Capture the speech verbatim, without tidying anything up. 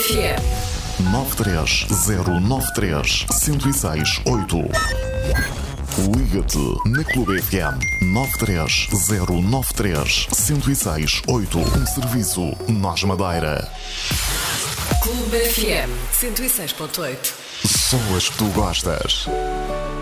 F M nove três zero nove três, um zero seis oito. Liga-te na Clube F M nove três zero nove três, um zero seis oito. Um serviço Nós Madeira. Clube F M cento e seis ponto oito. Só as que tu gostas.